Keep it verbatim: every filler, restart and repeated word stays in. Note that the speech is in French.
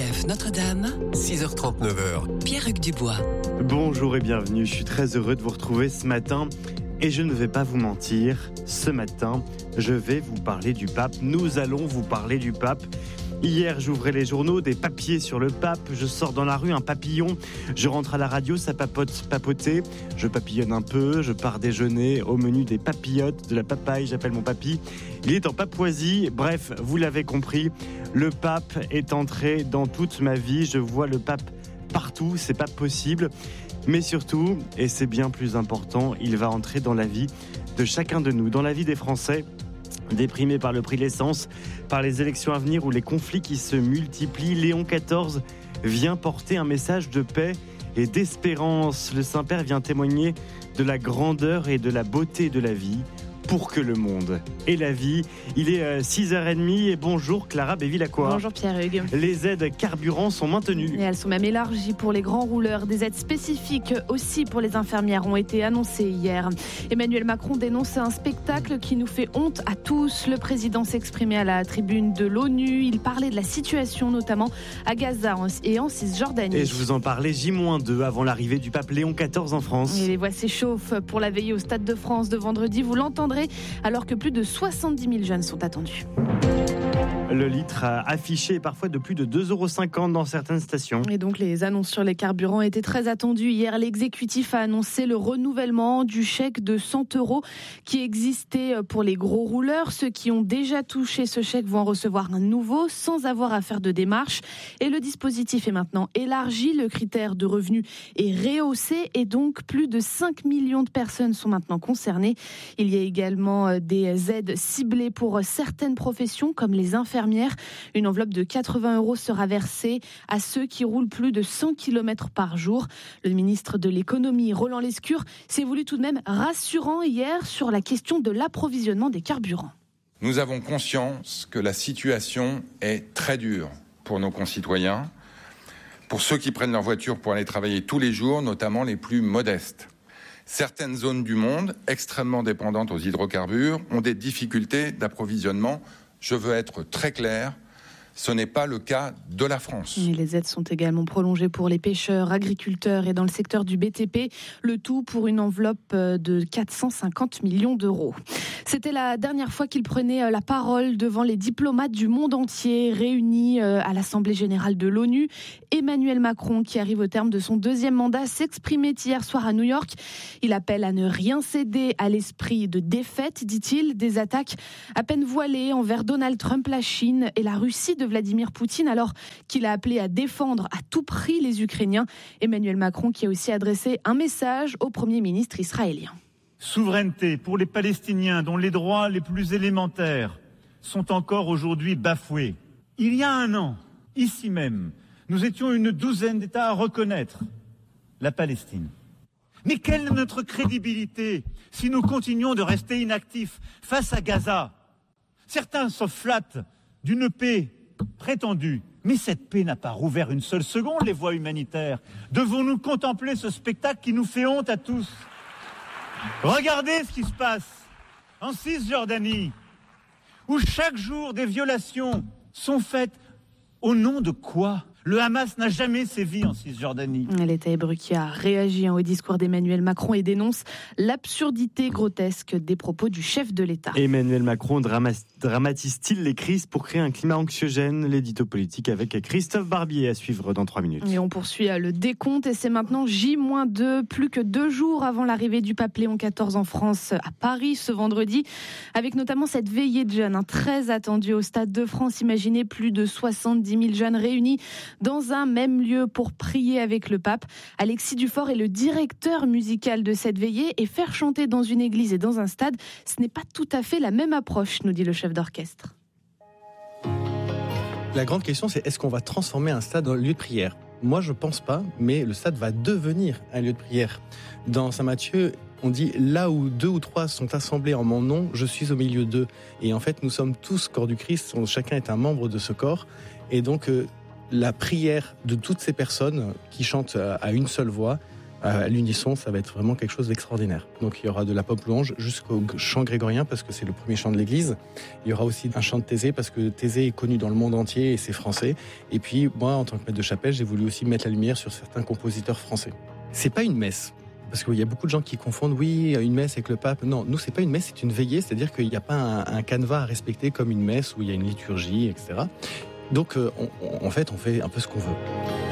F Notre-Dame, six heures trente, neuf heures. Pierre-Hugues Dubois. Bonjour et bienvenue, je suis très heureux de vous retrouver ce matin. Et je ne vais pas vous mentir, ce matin, je vais vous parler du pape. Nous allons vous parler du pape. Hier, j'ouvrais les journaux, des papiers sur le pape. Je sors dans la rue, un papillon. Je rentre à la radio, ça papote, papoter. Je papillonne un peu, je pars déjeuner au menu des papillotes, de la papaye. J'appelle mon papy. Il est en Papouasie. Bref, vous l'avez compris, le pape est entré dans toute ma vie. Je vois le pape partout, c'est pas possible. Mais surtout, et c'est bien plus important, il va entrer dans la vie de chacun de nous, dans la vie des Français. Déprimé par le prix de l'essence, par les élections à venir ou les conflits qui se multiplient, Léon quatorze vient porter un message de paix et d'espérance. Le Saint-Père vient témoigner de la grandeur et de la beauté de la vie pour que le monde ait la vie. Il est six heures trente et bonjour Clara Bévilacqua. Bonjour Pierre-Hugues. Les aides carburant sont maintenues. Et elles sont même élargies pour les grands rouleurs. Des aides spécifiques aussi pour les infirmières ont été annoncées hier. Emmanuel Macron dénonce un spectacle qui nous fait honte à tous. Le président s'exprimait à la tribune de l'ONU. Il parlait de la situation notamment à Gaza et en Cisjordanie. Et je vous en parlais J moins deux avant l'arrivée du pape Léon quatorze en France. Et les voix s'échauffent pour la veillée au Stade de France de vendredi. Vous l'entendrez alors que plus de soixante-dix mille jeunes sont attendus. Le litre affiché est parfois de plus de deux euros cinquante dans certaines stations. Et donc les annonces sur les carburants étaient très attendues. Hier, l'exécutif a annoncé le renouvellement du chèque de cent euros qui existait pour les gros rouleurs. Ceux qui ont déjà touché ce chèque vont en recevoir un nouveau sans avoir à faire de démarche. Et le dispositif est maintenant élargi. Le critère de revenu est rehaussé et donc plus de cinq millions de personnes sont maintenant concernées. Il y a également des aides ciblées pour certaines professions comme les infirmières. Une enveloppe de quatre-vingts euros sera versée à ceux qui roulent plus de cent kilomètres par jour. Le ministre de l'économie, Roland Lescure, s'est voulu tout de même rassurant hier sur la question de l'approvisionnement des carburants. Nous avons conscience que la situation est très dure pour nos concitoyens, pour ceux qui prennent leur voiture pour aller travailler tous les jours, notamment les plus modestes. Certaines zones du monde, extrêmement dépendantes aux hydrocarbures, ont des difficultés d'approvisionnement. Je veux être très clair, ce n'est pas le cas de la France. Et les aides sont également prolongées pour les pêcheurs, agriculteurs et dans le secteur du B T P, le tout pour une enveloppe de quatre cent cinquante millions d'euros. C'était la dernière fois qu'il prenait la parole devant les diplomates du monde entier réunis à l'Assemblée générale de l'ONU. Emmanuel Macron, qui arrive au terme de son deuxième mandat, s'exprimait hier soir à New York. Il appelle à ne rien céder à l'esprit de défaite, dit-il, des attaques à peine voilées envers Donald Trump, la Chine et la Russie de Vladimir Poutine, alors qu'il a appelé à défendre à tout prix les Ukrainiens. Emmanuel Macron qui a aussi adressé un message au Premier ministre israélien. Souveraineté pour les Palestiniens dont les droits les plus élémentaires sont encore aujourd'hui bafoués. Il y a un an, ici même, nous étions une douzaine d'États à reconnaître la Palestine. Mais quelle est notre crédibilité si nous continuons de rester inactifs face à Gaza ? Certains se flattent d'une paix prétendue, mais cette paix n'a pas rouvert une seule seconde les voies humanitaires. Devons-nous contempler ce spectacle qui nous fait honte à tous ? Regardez ce qui se passe en Cisjordanie, où chaque jour des violations sont faites. Au nom de quoi ? Le Hamas n'a jamais sévi en Cisjordanie. L'État hébreu qui a réagi au discours d'Emmanuel Macron et dénonce l'absurdité grotesque des propos du chef de l'État. Emmanuel Macron dramatise-t-il les crises pour créer un climat anxiogène ? L'édito politique avec Christophe Barbier à suivre dans trois minutes. Et on poursuit le décompte et c'est maintenant J moins deux, plus que deux jours avant l'arrivée du pape Léon quatorze en France à Paris ce vendredi, avec notamment cette veillée de jeunes hein, très attendue au Stade de France. Imaginez plus de soixante-dix mille jeunes réunis dans un même lieu pour prier avec le pape. Alexis Dufort est le directeur musical de cette veillée et faire chanter dans une église et dans un stade, ce n'est pas tout à fait la même approche, nous dit le chef d'orchestre. La grande question, c'est est-ce qu'on va transformer un stade en lieu de prière ? Moi, je pense pas, mais le stade va devenir un lieu de prière. Dans Saint Matthieu, on dit « là où deux ou trois sont assemblés en mon nom, je suis au milieu d'eux ». Et en fait, nous sommes tous corps du Christ, chacun est un membre de ce corps. Et donc, euh, la prière de toutes ces personnes qui chantent à une seule voix à l'unisson, ça va être vraiment quelque chose d'extraordinaire. Donc il y aura de la pop louange jusqu'au chant grégorien parce que c'est le premier chant de l'Église. Il y aura aussi un chant de Thésée parce que Thésée est connu dans le monde entier et c'est français. Et puis moi, en tant que maître de chapelle, j'ai voulu aussi mettre la lumière sur certains compositeurs français. C'est pas une messe. Parce qu'il y a beaucoup de gens qui confondent, oui, une messe avec le pape. Non, nous, c'est pas une messe, c'est une veillée. C'est-à-dire qu'il n'y a pas un, un canevas à respecter comme une messe où il y a une liturgie, et cetera. Donc, euh, on, on, en fait, on fait un peu ce qu'on veut.